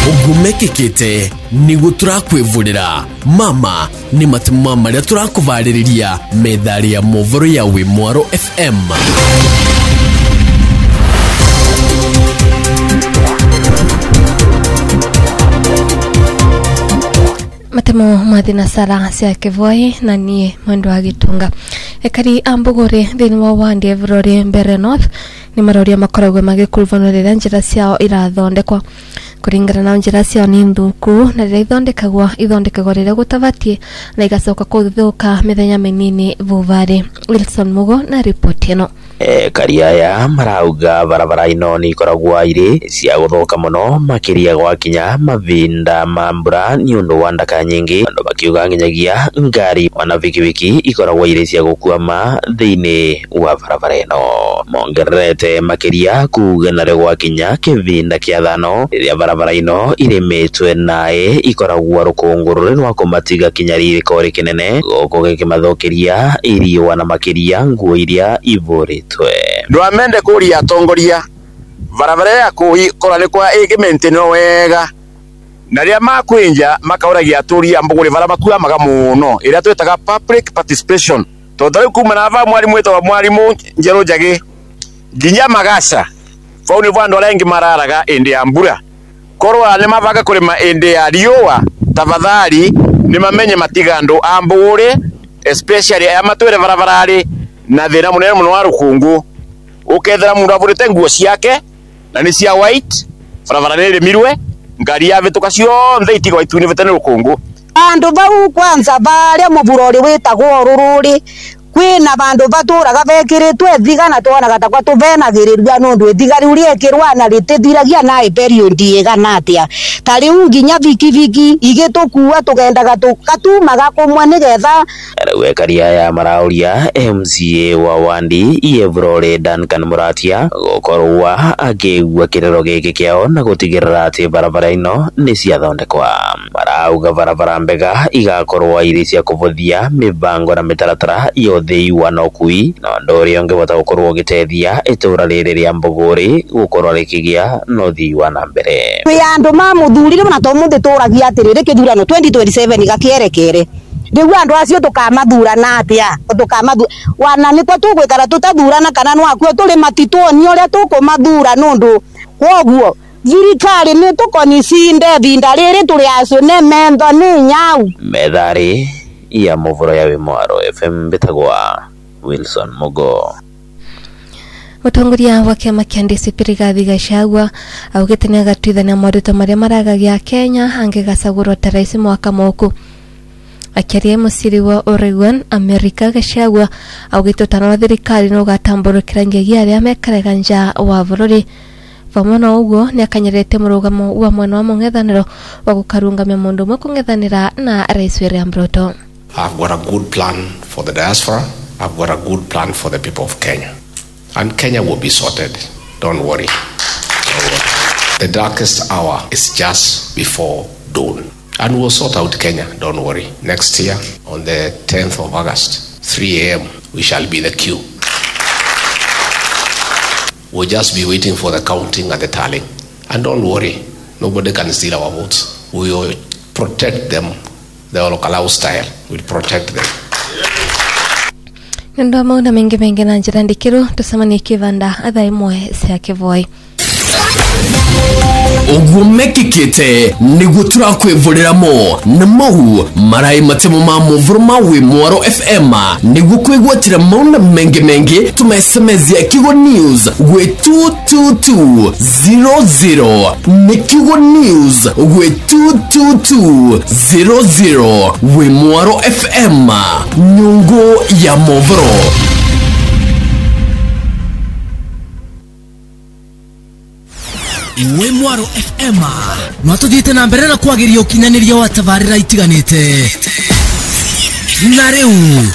Ugumekekete nigu turakwivurira mama ni matuma maria turakuvariria methari ya movoro ya Wimwaro FM. Matemo madina sara cia kivoi na nie mwendo wa gitunga ekari ambugore thini wa wandi Evrori Mbere North ni maroria makoragwo magikulvanurira njira ciao irathondekwa kuringana na njira ciao ni nthuku na rira ithondekagwo rira gutavatie na igacoka kuthuka mithenya minini vuvari. Wilson Mugo na ripoti ino. Kariaya marauga barabara ino ni ikoragwo iri cia guthuka muno makiria gwakinya mavinda mambura ni undu wa ndaka nyingi andu bakiuga nginyagia ngari wana vikiviki ikoragwo iri cia gukuama thiini wa barabara ino. Mongerete makiria kuga na gwakinya kivinda kia thano iria barabara ino irimitwe nae ikoragwo rukungurure rwa kumatiga kinyari ikori kinene goko gikimathukiria irio wana makiria nguo iria ivuri ndwamende kuria tongoria barabara ya kora ni kwa igimentino wega na ria makwinja makauragia aturia mbuguri bara makua maga muno iria twetaga public participation tondari kuma na va mwalimu etwa mwalimu Njero Njagi nginya Magaca fauni vandu arengi mararaga indi ya mbura korwa ni mavaga kurima indi ya riua tafadhali ni mamenye matigando ambuguri especially amatwere barabarari na thina munene muno wa rukungu ukethera mundu avurite nguo ciake na ni cia white barabara riri mirwe ngari ya vituka cionthe itigo ituni vitene rukungu andu bau kwanza baria muvurori witagwo rururi kwina bandu baturaga bekiritwe thigana twonaga takwa tuvenagiriria nundu thigari uria ekirwa na ritithiragia nae period igana atia tari nginya vikiviki igitukuwa tugendaga tukatumaga kumwe nigetha we Kariaya marauria MCA wa Wandi Evrori Duncan Muratia gukorwa akigua kirero giki kiao na gutigirira ati barabara ino ni ciathondekwa. Marauga barabara mbega igakorwa iri cia kuvuthia mibango na mitaratara yothei wanokui na ndori onge bota gukorwo gitethia itura riri ria mbuguri gukorwa rikigia no thii wa na mbere. Twi andu mamuthurire na tomuthi turagia atiriri kithurano 2027 gakierekere riu andu acio tukamathurana atia tukamathu wana nikwa tugwikara tutathurana kana no akuo turi matituoni uria tukumathura nundu kwoguo thirikari ni tukonicinde vinda riri turi acio ne mentho ni nyau. Methari ya movoro ya Wimwaro FM bitagwa Wilson Mugo. Mutongoria wa kiama kia DCP Rigathi Gachagua augite ni agatwithania maruta maria maragagia Kenya angigacagurwo ta rais mwaka moku. Akiaria musiri wa Oregon America Gachagua augite utano wa thirikari no gatamburukira ngegia aria mekarega nja wa bururi. Vamwe na uguo ni akanyerete murugamo wa mwena wa mung'ethaniro wa gukarungamia mundu umwe kung'ethanira na rais William Ruto. I've got a good plan for the diaspora. I've got a good plan for the people of Kenya. And Kenya will be sorted. Don't worry. The darkest hour is just before dawn. And we'll sort out Kenya. Don't worry. Next year, on the 10th of August, 3 a.m., we shall be the queue. We'll just be waiting for the counting and the tallying. And don't worry. Nobody can steal our votes. We will protect them. The Olokalau style will protect them. Ndo mauna mengi na njira ndikiru tusamani kivanda athai mwe cia kivoi. Ugumekekete nigu turakwivuriramo na mau marai matemo ma movoro ma Wimwaro FM nigu kwigwatira mauna mengi tuma SMS ya Kigo News gwe 22200 ni Kigo News gwe 22200 Wimwaro FM nyungu ya movoro. Wimwaro FM matugite na mbere na kwagiria ukinyaniria wa tabarira itiganite na riu